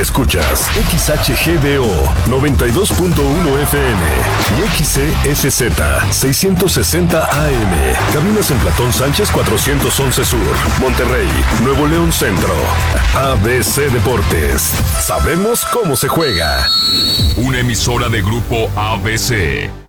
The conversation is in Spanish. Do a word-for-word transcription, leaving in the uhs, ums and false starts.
Escuchas X H G D O noventa y dos punto uno F M y X C F Z seiscientos sesenta A M. Cabinas en Platón Sánchez cuatrocientos once Sur, Monterrey, Nuevo León Centro. A B C Deportes. Sabemos cómo se juega. Una emisora de Grupo A B C.